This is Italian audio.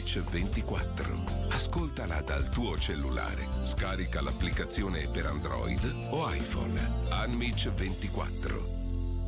Unmix 24. Ascoltala dal tuo cellulare. Scarica l'applicazione per Android o iPhone. Unmix 24.